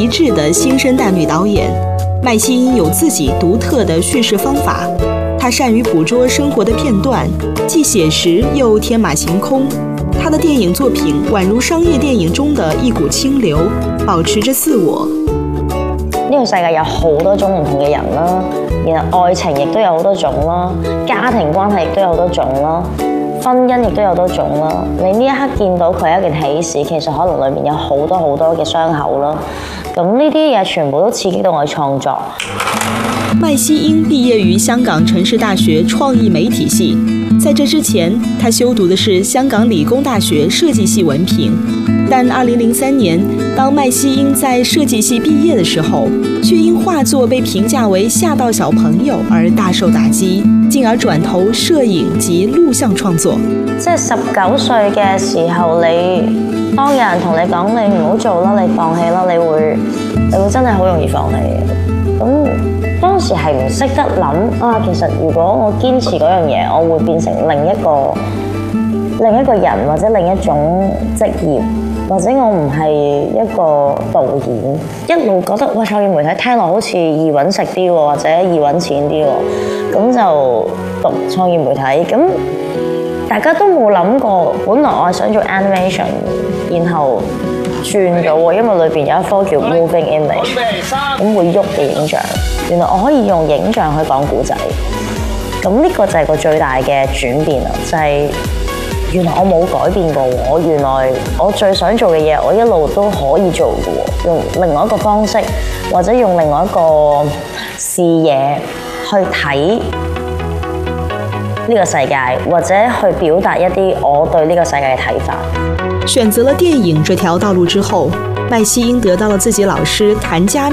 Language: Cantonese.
一致的新生代女导演。麦西因有自己独特的叙事方法，她善于捕捉生活的片段，既写实又天马行空。她的电影作品宛如商业电影中的一股清流，保持着自我。 呢個世界有好多種唔同嘅人啦，然後愛情亦都有好多種啦，家庭關係亦都有好多種啦，婚姻亦都有好多種啦。你呢一刻見到佢係一件喜事，其實可能裏面有好多好多嘅傷口啦。咁呢啲嘢全部都刺激到我創作。 麦西因毕业于香港城市大学创意媒体系，在这之前，他修读的是香港理工大学设计系文凭。但2003年，当麦西因在设计系毕业的時候，卻因畫作被評價為嚇到小朋友而大受打擊，進而轉投攝影及錄像創作。 即係19歲嘅時候，你當有人同你講你唔好做啦，你放棄啦，你會真係好容易放棄嘅。咁當時係唔識得諗啊，其實如果我堅持嗰樣嘢，我會變成另一個人或者另一種職業。或者我唔係一個導演，一路覺得哇創意媒體聽落好似易揾食啲喎，或者易揾錢啲喎，咁就讀創意媒體。咁大家都冇諗過，本來我係想做 animation， 然後轉咗喎，因為裏邊有一科叫 moving image， 咁會喐嘅影像，原來我可以用影像去講故仔。咁呢個就係個最大嘅轉變啦，就係原來我冇改變過喎，原來我最想做嘅嘢，我一路都可以做嘅喎，用另外一個方式，或者用另外一個視野去睇呢個世界，或者去表達一啲我對呢個世界嘅睇法。 選擇了電影這條道路之後，麥西因得到了自己老師譚家